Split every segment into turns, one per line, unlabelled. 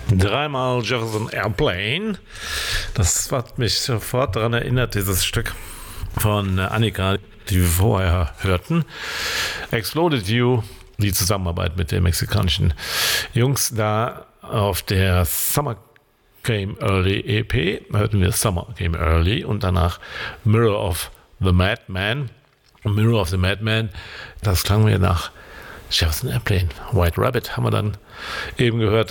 Dreimal Jefferson Airplane. Das hat mich sofort daran erinnert, dieses Stück von Annika, die wir vorher hörten. Exploded You, die Zusammenarbeit mit den mexikanischen Jungs da auf der Summer Came Early EP, hörten wir Summer Came Early und danach Mirror of the Madman. Mirror of the Madman, das klang mir nach Jefferson Airplane. White Rabbit haben wir dann eben gehört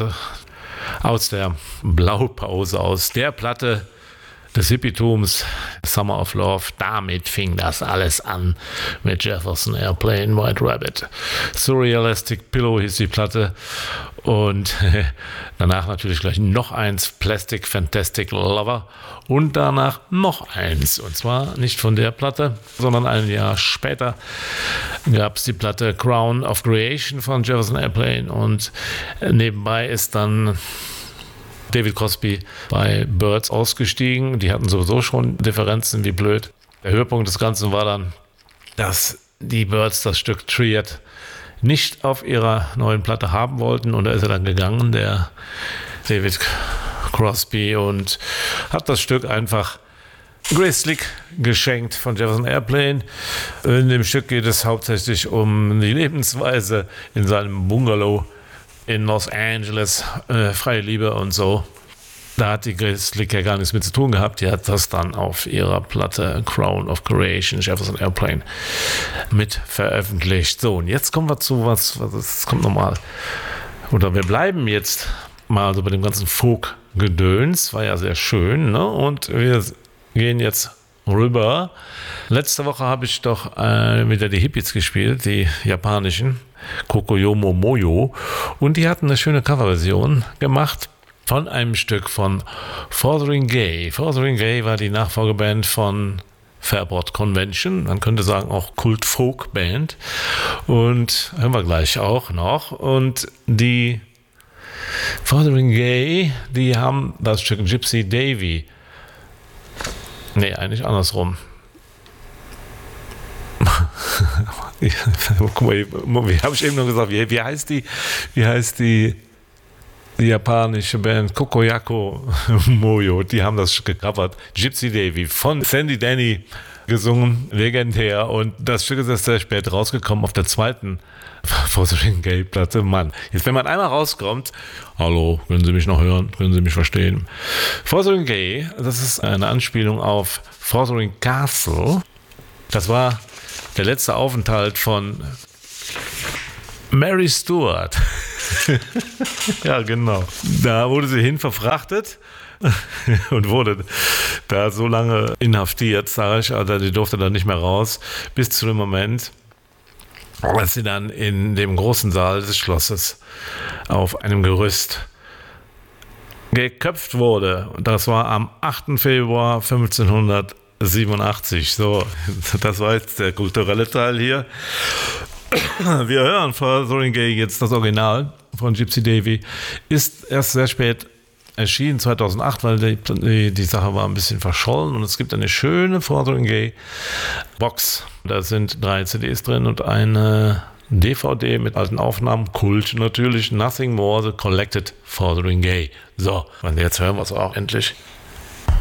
aus der Blaupause, aus der Platte des Hippietums, Summer of Love. Damit fing das alles an mit Jefferson Airplane, White Rabbit. Surrealistic Pillow hieß die Platte und danach natürlich gleich noch eins, Plastic Fantastic Lover und danach noch eins, und zwar nicht von der Platte, sondern ein Jahr später gab es die Platte Crown of Creation von Jefferson Airplane und nebenbei ist dann David Crosby bei Byrds ausgestiegen. Die hatten sowieso schon Differenzen wie blöd. Der Höhepunkt des Ganzen war dann, dass die Byrds das Stück Triad nicht auf ihrer neuen Platte haben wollten, und da ist er dann gegangen, der David Crosby, und hat das Stück einfach Grace Slick geschenkt von Jefferson Airplane. In dem Stück geht es hauptsächlich um die Lebensweise in seinem Bungalow in Los Angeles, freie Liebe und so. Da hat die Grace Slick ja gar nichts mit zu tun gehabt. Die hat das dann auf ihrer Platte Crown of Creation, Jefferson Airplane, mit veröffentlicht. So, und jetzt kommen wir zu was kommt nochmal. Oder wir bleiben jetzt mal so bei dem ganzen Folk-Gedöns. War ja sehr schön, ne? Und wir gehen jetzt rüber. Letzte Woche habe ich doch wieder die Hippies gespielt, die japanischen, Kokoyomo Moyo, und die hatten eine schöne Coverversion gemacht von einem Stück von Fothering Gay. Fothering Gay war die Nachfolgeband von Fairport Convention, man könnte sagen auch Kult-Folk-Band, und hören wir gleich auch noch. Und die Fothering Gay, die haben das Stück Gypsy Davy, nee, eigentlich andersrum. Guck mal, wie habe ich eben noch gesagt, wie heißt die japanische Band Kokoyako Moyo, die haben das gecovert. Gypsy Davy von Sandy Denny gesungen, legendär, und das Stück ist erst sehr spät rausgekommen auf der zweiten Fothering Gay Platte. Mann, jetzt wenn man einmal rauskommt, hallo, können Sie mich noch hören, können Sie mich verstehen? Fothering Gay, das ist eine Anspielung auf Fothering Castle. Das war der letzte Aufenthalt von Mary Stuart. Ja, genau. Da wurde sie hin verfrachtet und wurde da so lange inhaftiert, sage ich, also die durfte dann nicht mehr raus, bis zu dem Moment, als sie dann in dem großen Saal des Schlosses auf einem Gerüst geköpft wurde. Das war am 8. Februar 1587. So, das war jetzt der kulturelle Teil hier. Wir hören von Fothering Gay jetzt das Original von Gypsy Davy. Ist erst sehr spät erschienen, 2008, weil die Sache war ein bisschen verschollen, und es gibt eine schöne Fothering Gay Box. Da sind 3 CDs drin und eine DVD mit alten Aufnahmen, Kult natürlich, Nothing More, The Collected Fothering Gay. So, und jetzt hören wir es auch endlich.